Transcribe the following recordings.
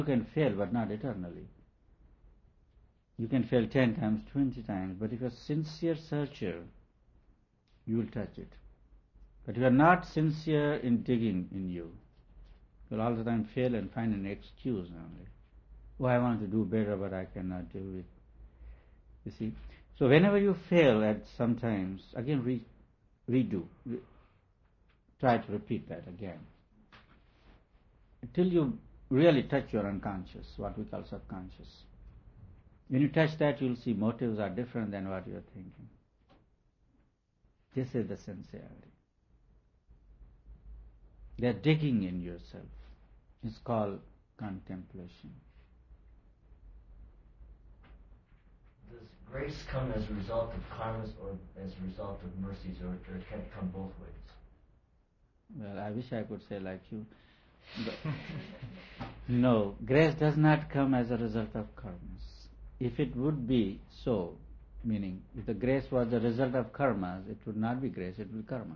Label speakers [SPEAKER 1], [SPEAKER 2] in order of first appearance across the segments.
[SPEAKER 1] You can fail, but not eternally. You can fail 10 times, 20 times, but if you're a sincere searcher, you will touch it. But if you are not sincere in digging in you, you'll all the time fail and find an excuse only. Oh, I want to do better, but I cannot do it. You see? So whenever you fail at sometimes, again redo. Try to repeat that again. Until you really touch your unconscious, what we call subconscious. When you touch that, you'll see motives are different than what you're thinking. This is the sincerity. They're digging in yourself. It's called contemplation.
[SPEAKER 2] Does grace come as a result of karmas or as a result of mercies, or can it come both ways?
[SPEAKER 1] Well, I wish I could say like you. But no, grace does not come as a result of karmas. If it would be so, meaning if the grace was the result of karmas, it would not be grace, it would be karma.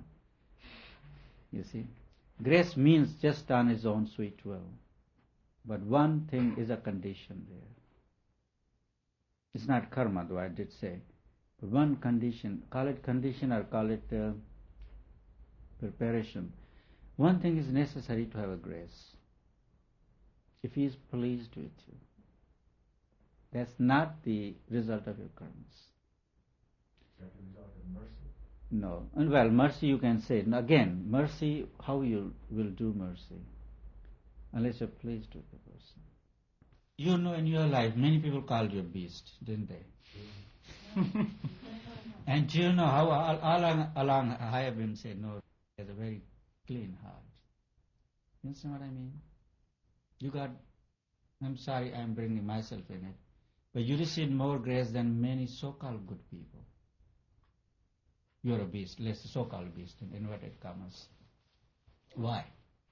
[SPEAKER 1] You see? Grace means just on his own sweet will. But one thing is a condition there. It's not karma, though I did say. But one condition, call it condition or call it preparation. One thing is necessary to have a grace. If he is pleased with you. That's not the result of your karmas.
[SPEAKER 2] Is that the result of mercy?
[SPEAKER 1] No. And well, mercy you can say. Again, mercy, how you will do mercy? Unless you're pleased with the person. You know in your life, many people called you a beast, didn't they? And do you know how all along I have been saying, no, he has a very clean heart. You understand what I mean? You got, I'm sorry I'm bringing myself in it, but you receive more grace than many so-called good people. You're a beast, let's say so-called beast in inverted commas. Why?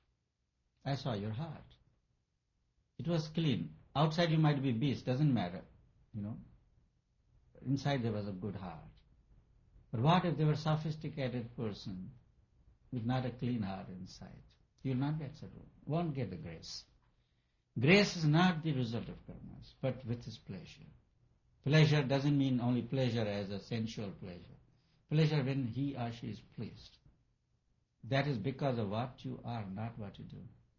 [SPEAKER 1] I saw your heart. It was clean. Outside you might be beast, doesn't matter, you know. Inside there was a good heart. But what if they were a sophisticated person with not a clean heart inside? You will not get settled. Won't get the grace. Grace is not the result of karmas, but with his pleasure. Pleasure doesn't mean only pleasure as a sensual pleasure. Pleasure when he or she is pleased. That is because of what you are, not what you do.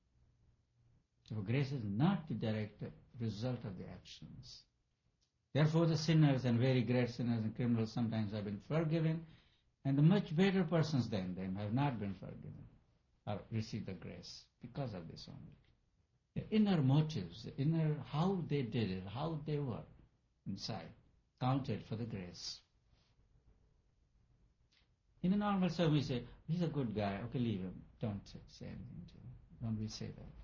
[SPEAKER 1] So grace is not the direct result of the actions. Therefore the sinners and very great sinners and criminals sometimes have been forgiven, and the much better persons than them have not been forgiven or received the grace because of this only. The inner motives, the inner how they did it, how they were inside, counted for the grace. In a normal service, we say, he's a good guy, okay, leave him. Don't say anything to him. Don't we say that?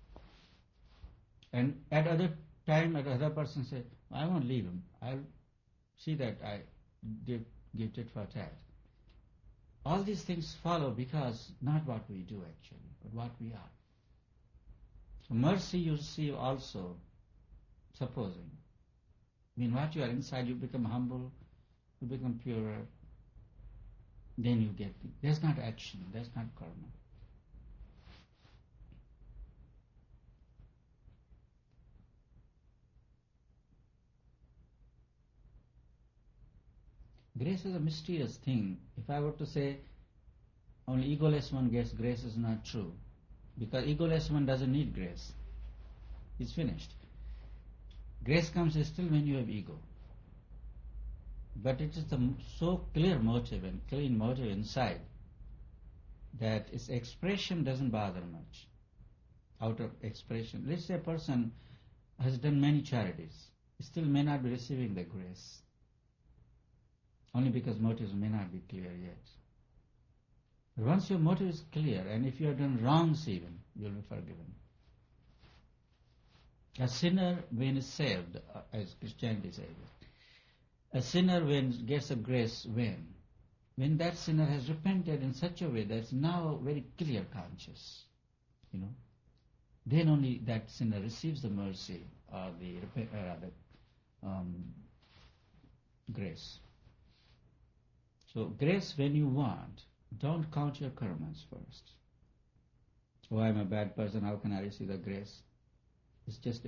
[SPEAKER 1] And at other time, at other person say, I won't leave him. I'll see that I give tit for tat. All these things follow because not what we do actually, but what we are. So mercy you receive also, supposing. I mean, what you are inside, you become humble, you become purer, then you get it. That's not action, that's not karma. Grace is a mysterious thing. If I were to say only egoless one gets grace, is not true. Because egoless one doesn't need grace. It's finished. Grace comes still when you have ego. But it is the so clear motive and clean motive inside that its expression doesn't bother much. Outer expression. Let's say a person has done many charities. He still may not be receiving the grace. Only because motives may not be clear yet. But once your motive is clear, and if you have done wrongs even, you will be forgiven. A sinner when is saved, as Christianity says, a sinner when gets a grace when that sinner has repented in such a way that it's now very clear conscious, then only that sinner receives the mercy or the grace. So grace when you want, don't count your karmas first. Oh, I'm a bad person, how can I receive the grace? It's just